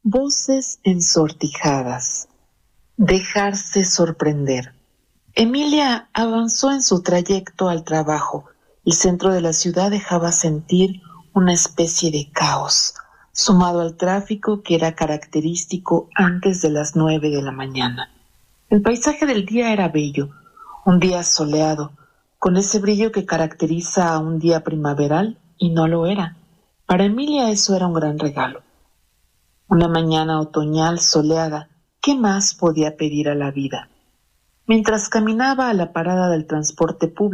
Voces ensortijadas. Dejarse sorprender. Emilia avanzó en su trayecto al trabajo. El centro de la ciudad dejaba sentir una especie de caos, sumado al tráfico que era característico antes de las 9 de la mañana. El paisaje del día era bello, un día soleado, con ese brillo que caracteriza a un día primaveral, y no lo era. Para Emilia eso era un gran regalo. Una mañana otoñal soleada, ¿qué más podía pedir a la vida? Mientras caminaba a la parada del transporte público,